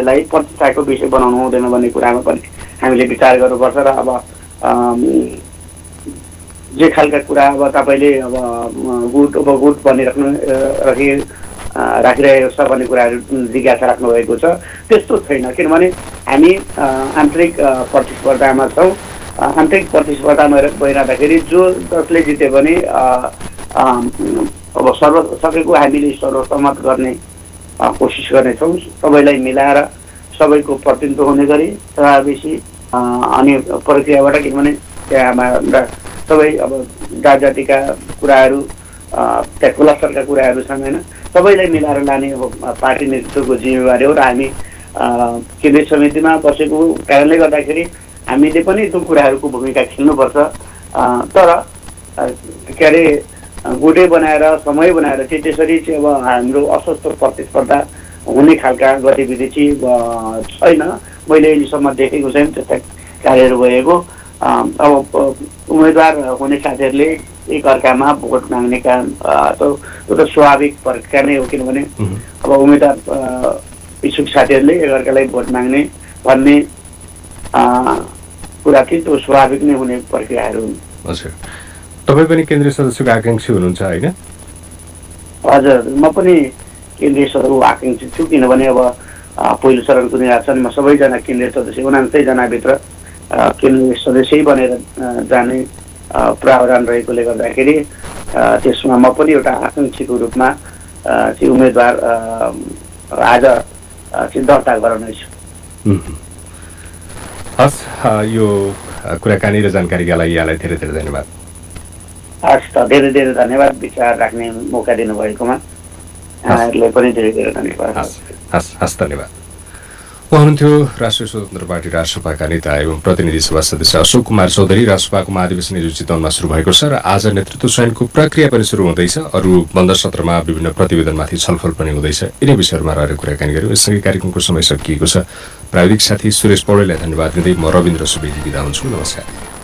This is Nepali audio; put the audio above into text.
यसलाई प्रतिष्ठाको विषय बनाउनु हुँदैन भन्ने कुरामा पनि हामीले विचार गर्नुपर्छ र अब जे खालका कुरा अब तपाईँले अब गुट राखिरहेको छ भन्ने कुराहरू जिज्ञासा राख्नुभएको छ। त्यस्तो छैन, किनभने हामी आन्तरिक प्रतिस्पर्धामा छौँ। आन्तरिक प्रतिस्पर्धामा भइरहँदाखेरि जसले जिते पनि अब सकेको हामीले सर्वसम्मत गर्ने कोसिस गर्नेछौँ, सबैलाई मिलाएर सबैको प्रतिनिधित्व हुने गरी समावेशी अनि प्रक्रियाबाट, किनभने त्यहाँ सबै अब जात जातिका कुराहरू त्यहाँ खुला स्तरका कुराहरू छन् होइन, सबैलाई मिलाएर लाने पार्टी नेतृत्वको जिम्मेवारी हो र हामी केन्द्रीय समितिमा बसेको कारणले गर्दाखेरि हामीले पनि त्यो कुराहरूको भूमिका खेल्नुपर्छ। तर के अरे गुटै बनाएर समय बनाएर चाहिँ त्यसरी चाहिँ अब हाम्रो अस्वस्थ प्रतिस्पर्धा हुने खालका गतिविधि चाहिँ छैन। मैले अहिलेसम्म देखेको छैन त्यस्ता कार्यहरू भएको। अब उम्मेदवार हुने साथीहरूले एकअर्कामा भोट माग्ने काम त्यो त स्वाभाविक प्रक्रिया नै हो, किनभने अब उम्मेदवार इच्छुक साथीहरूले एकअर्कालाई भोट माग्ने भन्ने कुरा चाहिँ त्यो स्वाभाविक नै हुने प्रक्रियाहरू हुन्। हजुर, तपाईँ पनि केन्द्रीय सदस्यको आकाङ्क्षी हुनुहुन्छ होइन? हजुर, म पनि केन्द्रीय सदस्यको आकाङ्क्षी छु, किनभने अब पहिलो चरणको निर्वाचनमा सबैजना केन्द्रीय सदस्य 49 जनाभित्र केन्द्रीय सदस्य बनेर जाने प्रावधान रहेकोले गर्दाखेरि त्यसमा म पनि एउटा आकाङ्क्षीको रूपमा चाहिँ उम्मेदवार आज चाहिँ दर्ता गराउनेछु। हस्, यो कुराकानी र जानकारीका लागि यहाँलाई धेरै धेरै धन्यवाद। हस् त, धेरै धेरै धन्यवाद विचार राख्ने मौका दिनुभएकोमा यहाँहरूलाई पनि धेरै धेरै धन्यवाद। हस्, धन्यवाद। उहाँ हुनुहुन्थ्यो राष्ट्रिय स्वतन्त्र पार्टी राष्ट्रसभाका नेता एवं प्रतिनिधि सभा सदस्य अशोक कुमार चौधरी। राष्ट्रसभाको महाधिवेशन हिजो चितवनमा सुरु भएको छ र आज नेतृत्व चयनको प्रक्रिया पनि सुरु हुँदैछ। अरू बन्द सत्रमा विभिन्न प्रतिवेदनमाथि छलफल पनि हुँदैछ। यिनै विषयहरूमा रहेर कुराकानी गर्यौँ। यससँगै कार्यक्रमको समय सकिएको छ। प्राविधिक साथी सुरेश पौडेललाई धन्यवाद दिँदै म रविन्द्र सुवेदी बिदा हुन्छु। नमस्कार।